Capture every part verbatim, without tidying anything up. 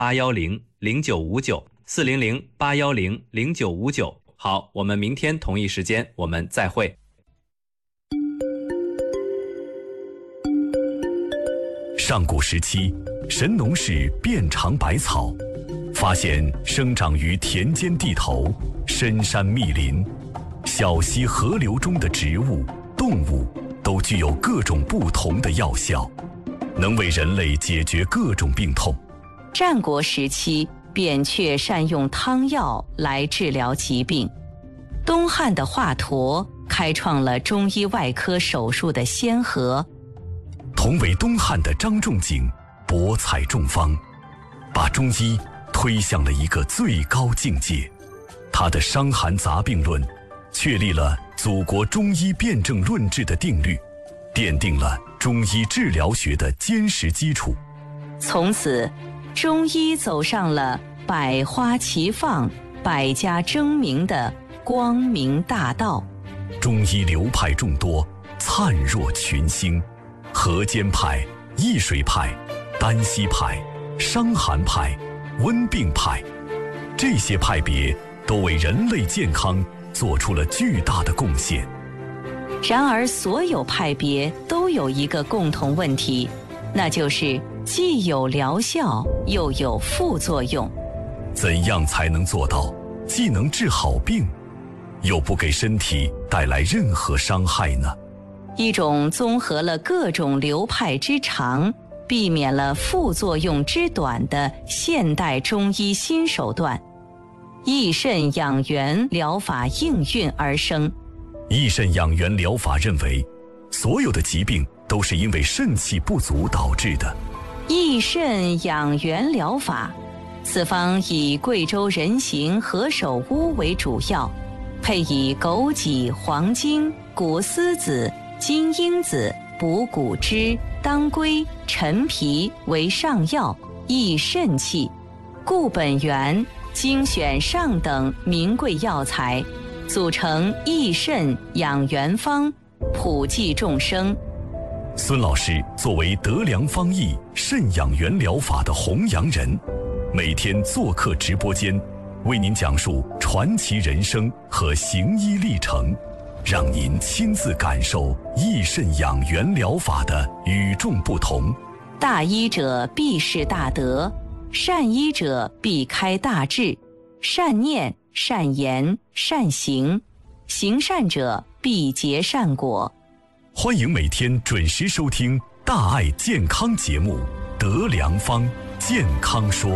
八一零零九五九，四零零八一零零九五九。好，我们明天同一时间我们再会。 上古时期，神农氏遍尝百草，发现生长于田间地头、深山密林、小溪河流中的植物、动物都具有各种不同的药效，能为人类解决各种病痛。 战国时期，扁鹊善用汤药来治疗疾病。东汉的华佗开创了中医外科手术的先河。 同为东汉的张仲景博采众方，把中医推向了一个最高境界。他的《伤寒杂病论》确立了祖国中医辨证论治的定律，奠定了中医治疗学的坚实基础。 从此，中医走上了百花齐放、百家争鸣的光明大道。 中医流派众多，灿若群星。河间派、易水派、丹溪派、伤寒派、温病派，这些派别都为人类健康做出了巨大的贡献。 然而，所有派别都有一个共同问题，那就是既有疗效，又有副作用。 怎样才能做到既能治好病，又不给身体带来任何伤害呢？ 一种综合了各种流派之长，避免了副作用之短的现代中医新手段——益肾养元疗法应运而生。 益肾养元疗法认为，所有的疾病都是因为肾气不足导致的。 益肾养元疗法，此方以贵州人形何首乌为主要，配以枸杞、黄精、谷丝子、金樱子、补骨脂、当归、陈皮为上药，益肾气。固本源，精选上等名贵药材，组成益肾养元方，普济众生。 孙老师作为德良方益肾养元疗法的弘扬人，每天做客直播间，为您讲述传奇人生和行医历程，让您亲自感受益肾养元疗法的与众不同。 大医者必是大德，善医者必开大智，善念、善言、善行，行善者必结善果。 欢迎每天准时收听大爱健康节目《德良方健康说》。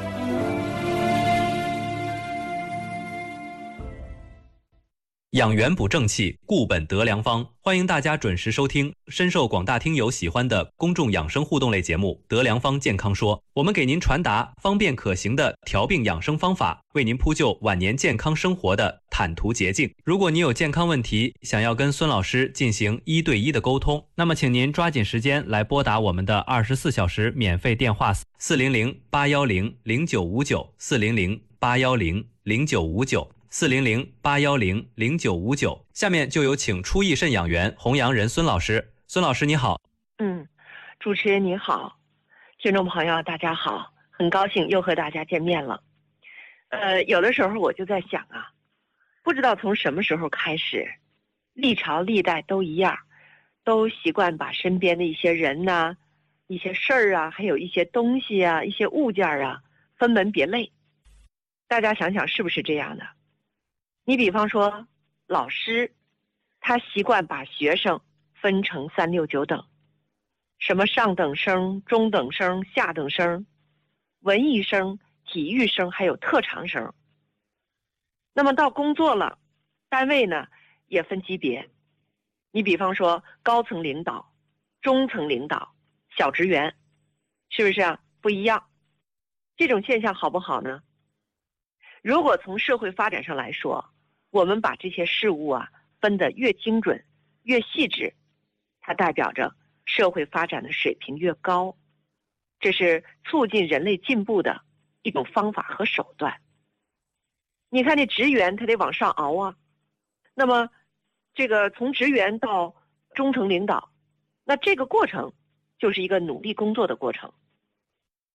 养元补正气，固本得良方。欢迎大家准时收听深受广大听友喜欢的公众养生互动类节目《德良方健康说》。我们给您传达方便可行的调病养生方法，为您铺就晚年健康生活的坦途捷径。如果你有健康问题，想要跟孙老师进行一对一的沟通，那么请您抓紧时间来拨打我们的二十四小时免费电话四零零八一零零九五九四零零八一零零九五九。四零零八一零零九五九。下面就有请初益肾养元弘扬人孙老师。孙老师你好。 嗯，主持人你好，听众朋友大家好，很高兴又和大家见面了。呃，有的时候我就在想啊，不知道从什么时候开始，历朝历代都一样，都习惯把身边的一些人呐、一些事儿啊，还有一些东西啊、一些物件啊，分门别类。大家想想是不是这样的？你比方说老师，他习惯把学生分成三六九等，什么上等生、中等生、下等生、文艺生、体育生，还有特长生。那么到工作了，单位呢也分级别，你比方说高层领导、中层领导、小职员，是不是啊？不一样。这种现象好不好呢？如果从社会发展上来说，我们把这些事物啊分得越精准越细致，它代表着社会发展的水平越高，这是促进人类进步的一种方法和手段。你看这职员他得往上熬啊，那么这个从职员到中层领导，那这个过程就是一个努力工作的过程。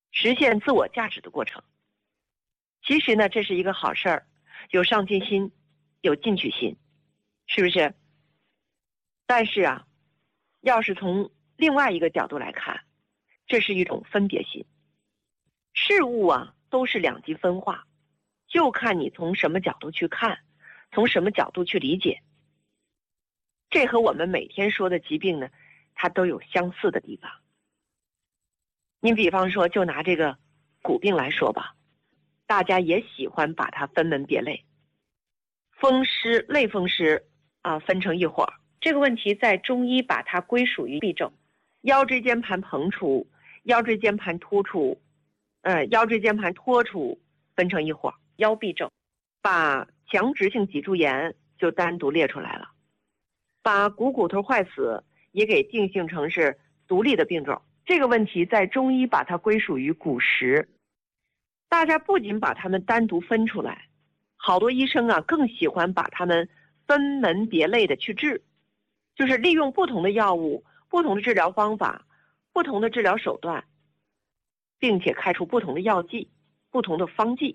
实现自我价值的过程。其实呢，这是一个好事儿，有上进心，有进取心，是不是？但是啊，要是从另外一个角度来看，这是一种分别心。事物啊，都是两极分化，就看你从什么角度去看，从什么角度去理解。这和我们每天说的疾病呢，它都有相似的地方。你比方说，就拿这个骨病来说吧，大家也喜欢把它分门别类，风湿、类风湿啊分成一伙儿。这个问题在中医把它归属于痹症，腰椎间盘膨出、腰椎间盘突出、呃腰椎间盘脱出分成一伙儿，腰痹症。把强直性脊柱炎就单独列出来了，把股骨头坏死也给定性成是独立的病种。这个问题在中医把它归属于骨实。大家不仅把它们单独分出来，好多医生啊更喜欢把它们分门别类的去治，就是利用不同的药物、不同的治疗方法、不同的治疗手段，并且开出不同的药剂、不同的方剂。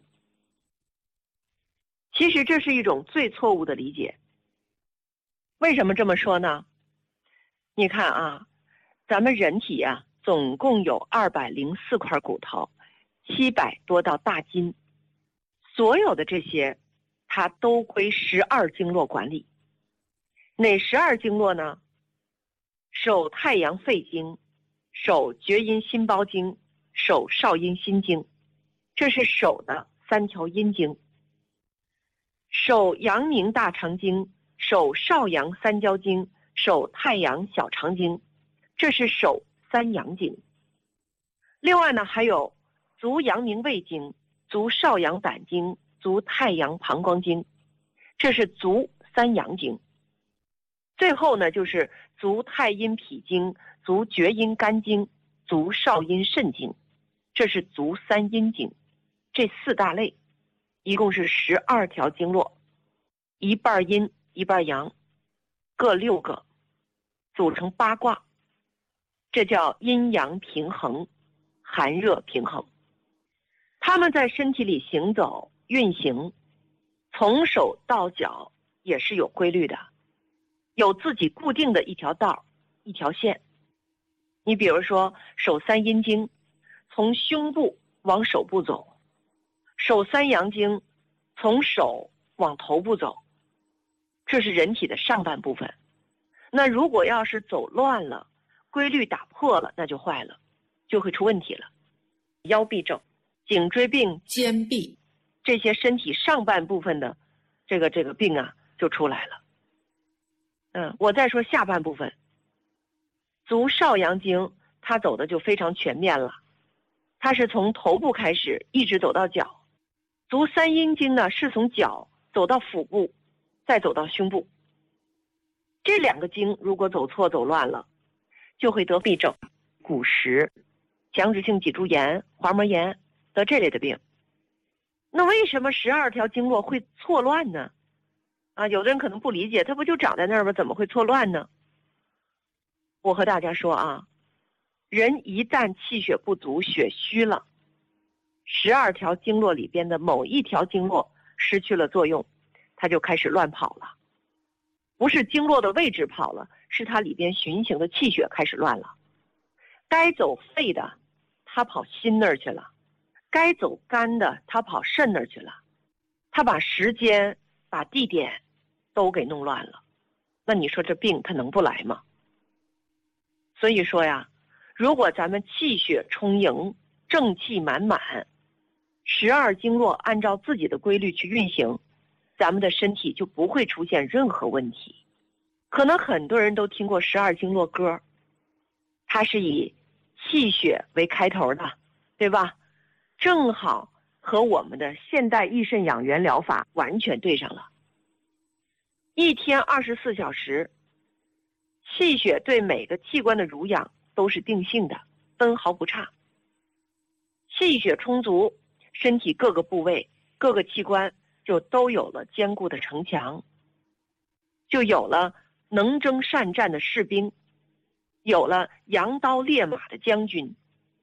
其实这是一种最错误的理解。为什么这么说呢？你看啊，咱们人体啊总共有二百零四块骨头，七百多道大筋，所有的这些它都归十二经络管理。哪十二经络呢？手太阳肺经，手厥阴心包经，手少阴心经，这是手的三条阴经。手阳明大肠经，手少阳三焦经，手太阳小肠经，这是手三阳经。另外呢，还有足阳明胃经、足少阳胆经、足太阳膀胱经，这是足三阳经。最后呢，就是足太阴脾经、足厥阴肝经、足少阴肾经，这是足三阴经。这四大类一共是十二条经络，一半阴一半阳，各六个，组成八卦，这叫阴阳平衡、寒热平衡。它们在身体里行走运行，从手到脚也是有规律的，有自己固定的一条道、一条线。你比如说手三阴经从胸部往手部走，手三阳经从手往头部走，这是人体的上半部分。那如果要是走乱了，规律打破了，那就坏了，就会出问题了。腰痹症、颈椎病、 肩痹， 这些身体上半部分的这个这个病啊就出来了。嗯，我再说下半部分，足少阳经它走的就非常全面了，它是从头部开始一直走到脚。足三阴经呢是从脚走到腹部，再走到胸部。这两个经如果走错走乱了，就会得痹症、骨实、强直性脊柱炎、滑膜炎得这类的病。那为什么十二条经络会错乱呢？啊，有的人可能不理解，它不就长在那儿吗？怎么会错乱呢？我和大家说啊，人一旦气血不足、血虚了，十二条经络里边的某一条经络失去了作用，它就开始乱跑了。不是经络的位置跑了，是它里边循行的气血开始乱了。该走肺的，它跑心那儿去了；该走肝的，它跑肾那儿去了。它把时间、把地点都给弄乱了。那你说这病它能不来吗？所以说呀，如果咱们气血充盈、正气满满，十二经络按照自己的规律去运行，咱们的身体就不会出现任何问题。可能很多人都听过十二经络歌，它是以气血为开头的，对吧？正好和我们的现代益肾养元疗法完全对上了。一天二十四小时，气血对每个器官的濡养都是定性的，分毫不差。气血充足，身体各个部位、各个器官就都有了坚固的城墙，就有了能征善战的士兵，有了扬刀烈马的将军，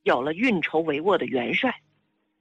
有了运筹帷幄的元帅。